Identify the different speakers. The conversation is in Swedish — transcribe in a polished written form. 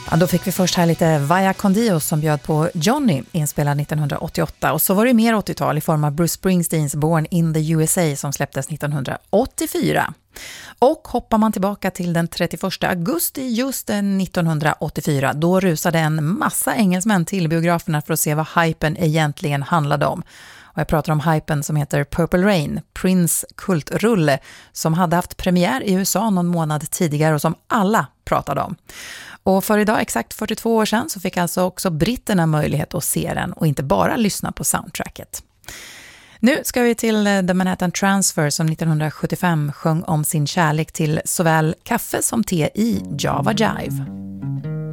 Speaker 1: Ja, då fick vi först här lite Vaya con Dios som bjöd på Johnny, inspelad 1988. Och så var det mer 80-tal i form av Bruce Springsteens Born in the USA som släpptes 1984. Och hoppar man tillbaka till den 31 augusti just 1984, då rusade en massa engelsmän till biograferna för att se vad hypen egentligen handlade om. Och jag pratar om hypen som heter Purple Rain, Prince kultrulle, som hade haft premiär i USA någon månad tidigare och som alla pratade om. Och för idag, exakt 42 år sedan, så fick alltså också britterna möjlighet att se den och inte bara lyssna på soundtracket. Nu ska vi till The Manhattan Transfer som 1975 sjöng om sin kärlek till såväl kaffe som te i Java Jive.